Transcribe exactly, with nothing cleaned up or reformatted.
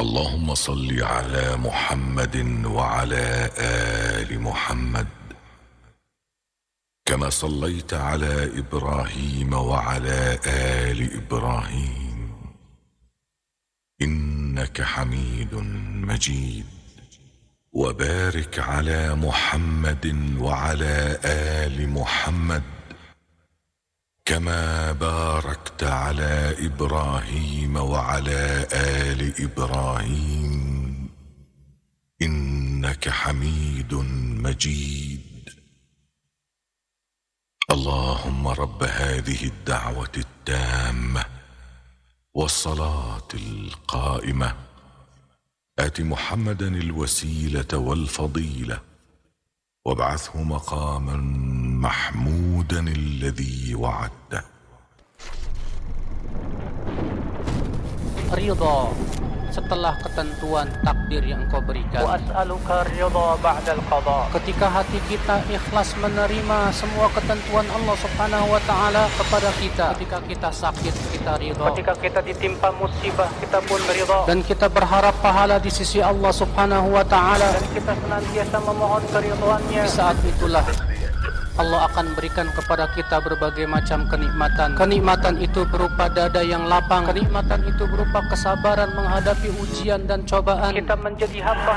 اللهم صل على محمد وعلى آل محمد كما صليت على إبراهيم وعلى آل إبراهيم إنك حميد مجيد. وبارك على محمد وعلى آل محمد كما باركت على إبراهيم وعلى آل إبراهيم إنك حميد مجيد. اللهم رب هذه الدعوة التامة والصلاة القائمة آت محمدا الوسيلة والفضيلة وابعثه مقاما محمودا الذي وعدته. Ridha setelah ketentuan takdir yang Engkau berikan. Wa as'aluka ridha ba'dal qada. Ketika hati kita ikhlas menerima semua ketentuan Allah Subhanahu wa taala kepada kita. Ketika kita sakit, kita ridha. Ketika kita ditimpa musibah, kita pun ridha. Dan kita berharap pahala di sisi Allah Subhanahu wa taala. Dan kita senantiasa memohon keridhaannya. Di saat itulah Allah akan berikan kepada kita berbagai macam kenikmatan. Kenikmatan itu berupa dada yang lapang. Kenikmatan itu berupa kesabaran menghadapi ujian dan cobaan. Kita menjadi hamba